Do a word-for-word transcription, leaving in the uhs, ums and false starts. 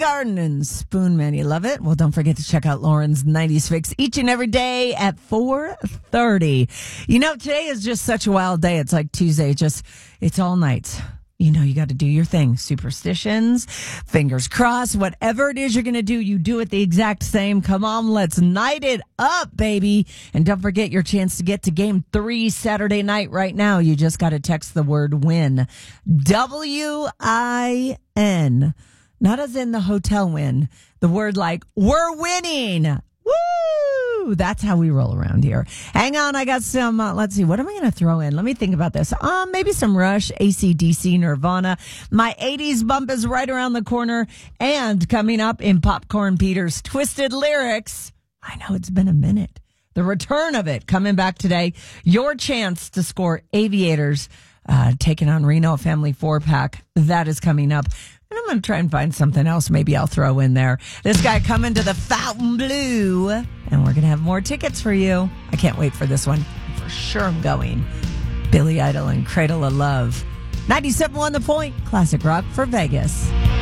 Garden and Spoonman. You love it? Well, don't forget to check out Lauren's nineties Fix each and every day at four thirty. You know, today is just such a wild day. It's like Tuesday. Just, it's all nights. You know, you got to do your thing. Superstitions, fingers crossed, whatever it is you're going to do, you do it the exact same. Come on, let's night it up, baby. And don't forget your chance to get to game three Saturday night right now. You just got to text the word win. W I N. Not as in the hotel win. The word like, we're winning. Woo! That's how we roll around here. Hang on, I got some, uh, let's see, what am I going to throw in? Let me think about this. Um, maybe some Rush, A C D C, Nirvana. My eighties bump is right around the corner. And coming up in Popcorn Peter's Twisted Lyrics, I know it's been a minute. The return of it coming back today. Your chance to score Aviators, uh, taking on Reno, a family four-pack. That is coming up. And I'm going to try and find something else maybe I'll throw in there. This guy coming to the Fountain Blue. And we're going to have more tickets for you. I can't wait for this one. For sure I'm going. Billy Idol and Cradle of Love. ninety-seven point one The Point. Classic rock for Vegas.